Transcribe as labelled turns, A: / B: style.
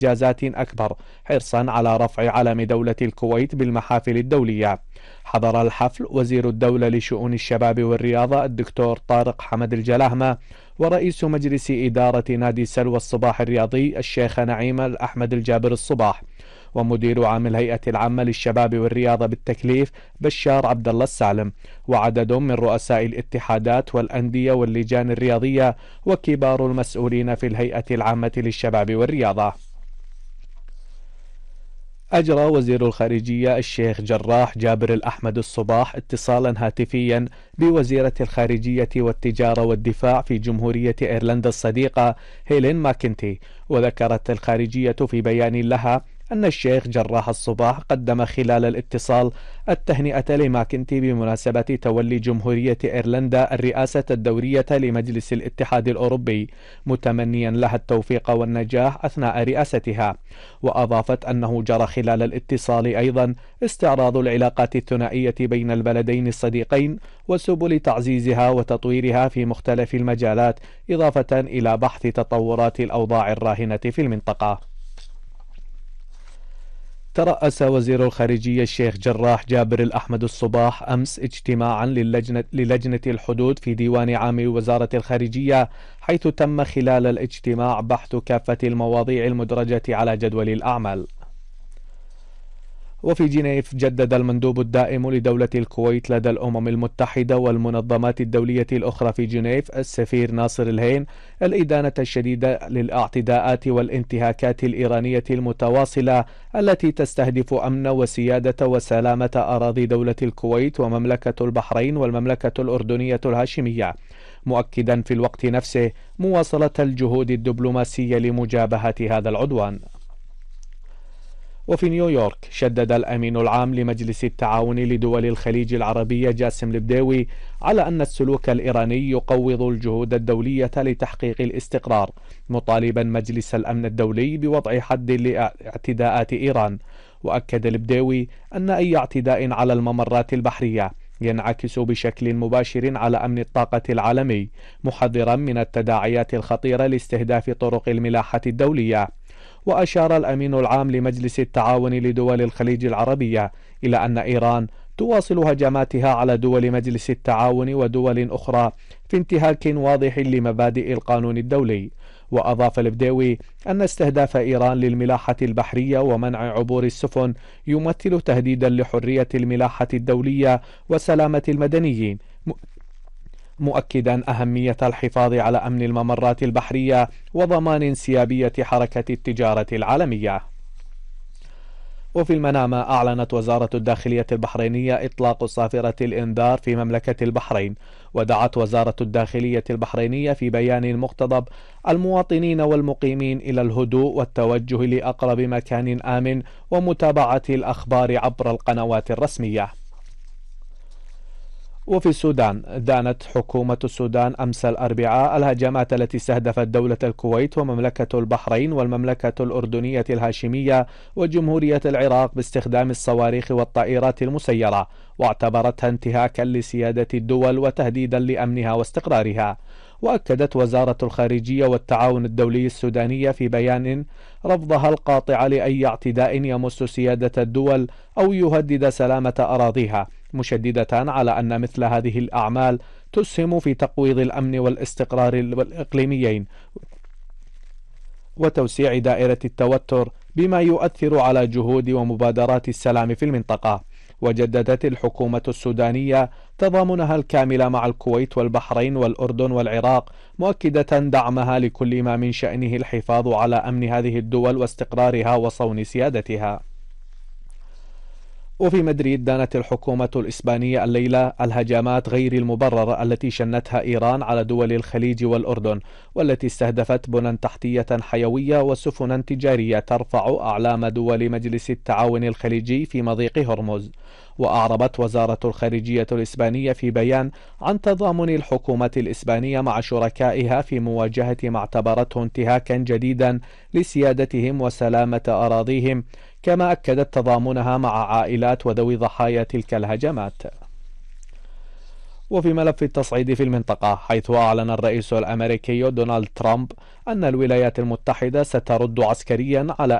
A: إنجازات أكبر حرصا على رفع علم دولة الكويت بالمحافل الدولية. حضر الحفل وزير الدولة لشؤون الشباب والرياضة الدكتور طارق حمد الجلاهمة، ورئيس مجلس إدارة نادي سلوى الصباح الرياضي الشيخ نعيم الأحمد الجابر الصباح، ومدير عام الهيئة العامة للشباب والرياضة بالتكليف بشار عبد الله السالم، وعدد من رؤساء الاتحادات والأندية واللجان الرياضية وكبار المسؤولين في الهيئة العامة للشباب والرياضة. أجرى وزير الخارجية الشيخ جراح جابر الأحمد الصباح اتصالا هاتفيا بوزيرة الخارجية والتجارة والدفاع في جمهورية إيرلندا الصديقة هيلين ماكنتي، وذكرت الخارجية في بيان لها أن الشيخ جراح الصباح قدم خلال الاتصال التهنئة لماكنتي بمناسبة تولي جمهورية إيرلندا الرئاسة الدورية لمجلس الاتحاد الأوروبي، متمنيا لها التوفيق والنجاح أثناء رئاستها. وأضافت أنه جرى خلال الاتصال أيضا استعراض العلاقات الثنائية بين البلدين الصديقين وسبل تعزيزها وتطويرها في مختلف المجالات، إضافة إلى بحث تطورات الأوضاع الراهنة في المنطقة. ترأس وزير الخارجية الشيخ جراح جابر الأحمد الصباح أمس اجتماعا للجنة الحدود في ديوان عام وزارة الخارجية، حيث تم خلال الاجتماع بحث كافة المواضيع المدرجة على جدول الأعمال. وفي جنيف جدد المندوب الدائم لدولة الكويت لدى الأمم المتحدة والمنظمات الدولية الأخرى في جنيف السفير ناصر الهين الإدانة الشديدة للاعتداءات والانتهاكات الإيرانية المتواصلة التي تستهدف أمن وسيادة وسلامة أراضي دولة الكويت ومملكة البحرين والمملكة الأردنية الهاشمية، مؤكدا في الوقت نفسه مواصلة الجهود الدبلوماسية لمجابهة هذا العدوان. وفي نيويورك شدد الأمين العام لمجلس التعاون لدول الخليج العربية جاسم البديوي على أن السلوك الإيراني يقوض الجهود الدولية لتحقيق الاستقرار، مطالبا مجلس الأمن الدولي بوضع حد لاعتداءات إيران. وأكد البديوي أن أي اعتداء على الممرات البحرية ينعكس بشكل مباشر على أمن الطاقة العالمي، محذرا من التداعيات الخطيرة لاستهداف طرق الملاحة الدولية. وأشار الأمين العام لمجلس التعاون لدول الخليج العربية إلى أن إيران تواصل هجماتها على دول مجلس التعاون ودول أخرى في انتهاك واضح لمبادئ القانون الدولي. وأضاف البديوي أن استهداف إيران للملاحة البحرية ومنع عبور السفن يمثل تهديدا لحرية الملاحة الدولية وسلامة المدنيين، مؤكدا أهمية الحفاظ على أمن الممرات البحرية وضمان انسيابية حركة التجارة العالمية. وفي المنامة أعلنت وزارة الداخلية البحرينية إطلاق صافرة الإنذار في مملكة البحرين، ودعت وزارة الداخلية البحرينية في بيان مقتضب المواطنين والمقيمين إلى الهدوء والتوجه لأقرب مكان آمن ومتابعة الأخبار عبر القنوات الرسمية. وفي السودان دانت حكومة السودان أمس الأربعاء الهجمات التي استهدفت دولة الكويت ومملكة البحرين والمملكة الأردنية الهاشمية وجمهورية العراق باستخدام الصواريخ والطائرات المسيرة، واعتبرتها انتهاكا لسيادة الدول وتهديدا لأمنها واستقرارها. وأكدت وزارة الخارجية والتعاون الدولي السودانية في بيان رفضها القاطع لأي اعتداء يمس سيادة الدول أو يهدد سلامة أراضيها، مشددة على أن مثل هذه الأعمال تسهم في تقويض الأمن والاستقرار الإقليميين وتوسيع دائرة التوتر، بما يؤثر على جهود ومبادرات السلام في المنطقة. وجددت الحكومة السودانية تضامنها الكامل مع الكويت والبحرين والأردن والعراق، مؤكدة دعمها لكل ما من شأنه الحفاظ على أمن هذه الدول واستقرارها وصون سيادتها. وفي مدريد دانت الحكومة الإسبانية الليلة الهجمات غير المبررة التي شنتها إيران على دول الخليج والأردن، والتي استهدفت بنى تحتية حيوية وسفنا تجارية ترفع أعلام دول مجلس التعاون الخليجي في مضيق هرمز. وأعربت وزارة الخارجية الإسبانية في بيان عن تضامن الحكومة الإسبانية مع شركائها في مواجهة ما اعتبرته انتهاكا جديدا لسيادتهم وسلامة أراضيهم، كما أكدت تضامنها مع عائلات وذوي ضحايا تلك الهجمات. وفي ملف التصعيد في المنطقة، حيث أعلن الرئيس الأمريكي دونالد ترامب أن الولايات المتحدة سترد عسكريا على